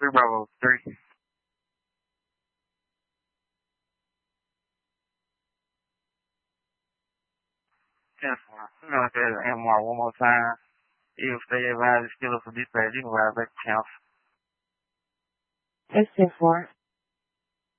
3 Bravo 3. 10-4. No, okay, MR one more time. If they advise still up for dispatch, you can ride back to council. It's 10-4.